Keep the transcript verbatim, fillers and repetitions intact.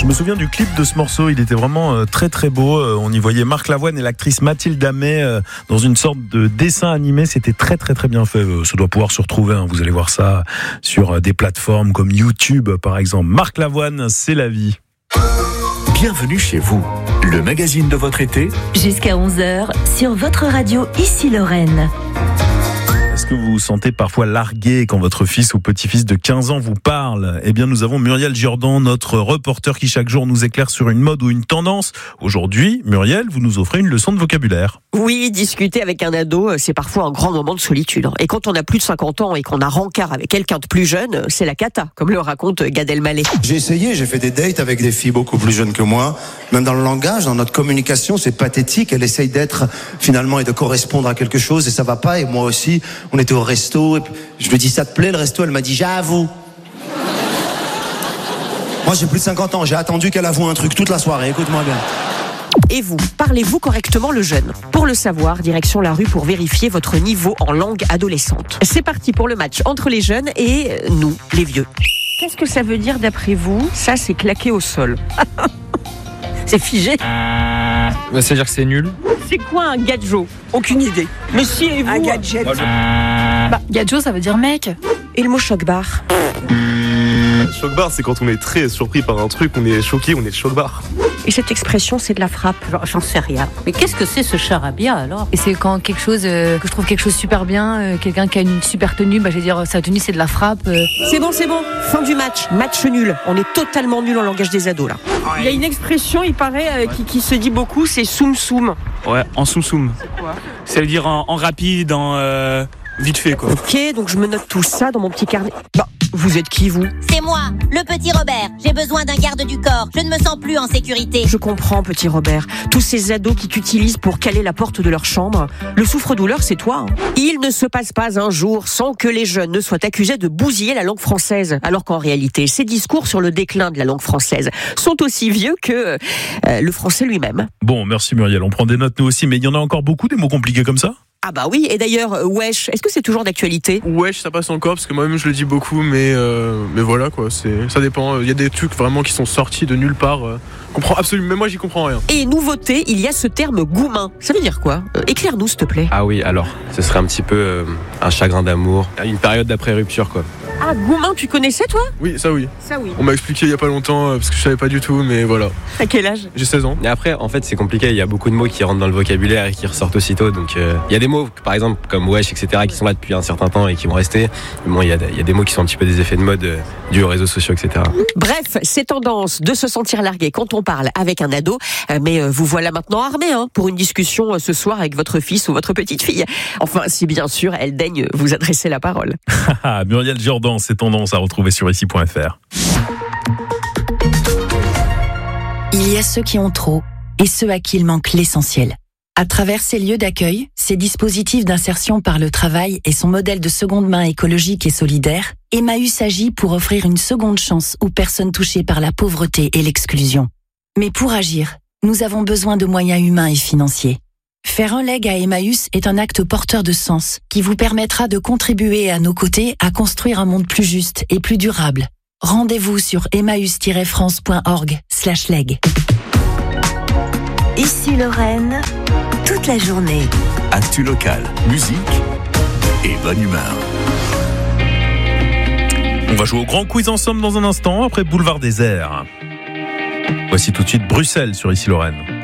me souviens du clip de ce morceau, il était vraiment euh, très très beau. Euh, on y voyait Marc Lavoine et l'actrice Mathilde Amet euh, dans une sorte de dessin animé. C'était très très très bien fait. Euh, ça doit pouvoir se retrouver, hein. Vous allez voir ça sur euh, des plateformes comme YouTube par exemple. Marc Lavoine, c'est la vie. Bienvenue chez vous, le magazine de votre été. Jusqu'à onze heures sur votre radio Ici Lorraine. Est-ce que vous vous sentez parfois largué quand votre fils ou petit-fils de quinze ans vous parle ? Eh bien, nous avons Muriel Jourdan, notre reporter qui chaque jour nous éclaire sur une mode ou une tendance. Aujourd'hui, Muriel, vous nous offrez une leçon de vocabulaire. Oui, discuter avec un ado, c'est parfois un grand moment de solitude. Et quand on a plus de cinquante ans et qu'on a rencard avec quelqu'un de plus jeune, c'est la cata, comme le raconte Gad Elmaleh. J'ai essayé, j'ai fait des dates avec des filles beaucoup plus jeunes que moi. Même dans le langage, dans notre communication, c'est pathétique. Elle essaye d'être, finalement, et de correspondre à quelque chose, et ça va pas. Et moi aussi, on était au resto, et je lui dis, ça te plaît le resto? Elle m'a dit, j'avoue. Moi, j'ai plus de cinquante ans, j'ai attendu qu'elle avoue un truc toute la soirée, écoute-moi bien. Et vous, parlez-vous correctement le jeune ? Pour le savoir, direction la rue pour vérifier votre niveau en langue adolescente. C'est parti pour le match entre les jeunes et nous, les vieux. Qu'est-ce que ça veut dire d'après vous ? Ça, c'est claqué au sol. C'est figé. Bah, c'est-à-dire que c'est nul. C'est quoi un gadjo ? Aucune idée. Mais si, et vous ? Un gadget. Bah, gadjo, ça veut dire mec. Et le mot choc-bar ? Choc-bar, c'est quand on est très surpris par un truc, on est choqué, on est choc-bar. Et cette expression, c'est de la frappe. J'en sais rien. Mais qu'est-ce que c'est ce charabia alors ? Et c'est quand quelque chose, euh, que je trouve quelque chose super bien, euh, quelqu'un qui a une super tenue, bah je vais dire sa tenue c'est de la frappe. Euh. C'est bon, c'est bon. Fin du match. Match nul. On est totalement nul en langage des ados là. Il y a une expression, il paraît, euh, qui, qui se dit beaucoup, c'est soum soum. Ouais, en soum soum. C'est quoi ? Ça veut dire en, en rapide, en euh, vite fait quoi. Ok, donc je me note tout ça dans mon petit carnet. Bah, vous êtes qui vous ? C'est moi, le petit Robert. J'ai besoin d'un garde du corps. Je ne me sens plus en sécurité. Je comprends, petit Robert. Tous ces ados qui t'utilisent pour caler la porte de leur chambre. Le souffre-douleur, c'est toi. Hein. Il ne se passe pas un jour sans que les jeunes ne soient accusés de bousiller la langue française. Alors qu'en réalité, ces discours sur le déclin de la langue française sont aussi vieux que euh, le français lui-même. Bon, merci Muriel. On prend des notes nous aussi, mais il y en a encore beaucoup des mots compliqués comme ça ? Ah bah oui, et d'ailleurs, euh, wesh, est-ce que c'est toujours d'actualité ? Wesh, ça passe encore, parce que moi-même je le dis beaucoup, mais, euh, mais voilà quoi, c'est, ça dépend. Il y a des trucs vraiment qui sont sortis de nulle part. Euh, comprends absolument, même moi j'y comprends rien. Et nouveauté, il y a ce terme goumin. Ça veut dire quoi ? euh, Éclaire-nous s'il te plaît. Ah oui, alors, ce serait un petit peu euh, un chagrin d'amour, une période d'après-rupture quoi. Ah, goumin, tu connaissais toi ? Oui, ça oui. Ça oui. On m'a expliqué il y a pas longtemps, euh, parce que je savais pas du tout, mais voilà. À quel âge ? J'ai seize ans. Et après, en fait, c'est compliqué, il y a beaucoup de mots qui rentrent dans le vocabulaire et qui ressortent aussitôt, donc euh, il y a des mots, par exemple, comme wesh, et cetera, qui sont là depuis un certain temps et qui vont rester. Mais bon, il y a, il y a des mots qui sont un petit peu des effets de mode euh, dus aux réseaux sociaux, et cetera. Bref, c'est tendance de se sentir largué quand on parle avec un ado, euh, mais euh, vous voilà maintenant armé hein, pour une discussion euh, ce soir avec votre fils ou votre petite fille. Enfin, si bien sûr, elle daigne vous adresser la parole. Muriel Jourdan, c'est tendance à retrouver sur ici point f r. Il y a ceux qui ont trop et ceux à qui il manque l'essentiel. À travers ces lieux d'accueil, ces dispositifs d'insertion par le travail et son modèle de seconde main écologique et solidaire, Emmaüs agit pour offrir une seconde chance aux personnes touchées par la pauvreté et l'exclusion. Mais pour agir, nous avons besoin de moyens humains et financiers. Faire un leg à Emmaüs est un acte porteur de sens qui vous permettra de contribuer à nos côtés à construire un monde plus juste et plus durable. Rendez-vous sur emmaüs tiret france point org slash leg. Ici Lorraine, toute la journée. Actu local, musique et bonne humeur. On va jouer au grand quiz ensemble dans un instant, après Boulevard Désert. Voici tout de suite Bruxelles sur Ici Lorraine.